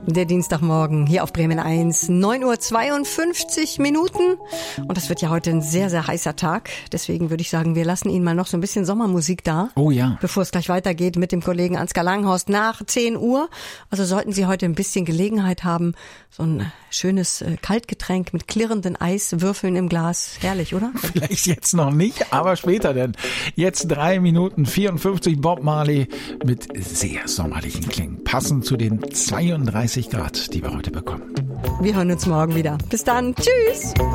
Der Dienstagmorgen hier auf Bremen 1, 9:52 Minuten. Und das wird ja heute ein sehr, sehr heißer Tag. Deswegen würde ich sagen, wir lassen Ihnen mal noch so ein bisschen Sommermusik da. Oh ja. Bevor es gleich weitergeht mit dem Kollegen Ansgar Langhorst nach 10 Uhr. Also sollten Sie heute ein bisschen Gelegenheit haben, so ein schönes Kaltgetränk mit klirrenden Eiswürfeln im Glas. Herrlich, oder? Vielleicht jetzt noch nicht, aber später denn. Jetzt 3:54 Bob Marley mit sehr sommerlichen Klängen. Passend zu den 32 Grad, die wir heute bekommen. Wir hören uns morgen wieder. Bis dann. Tschüss.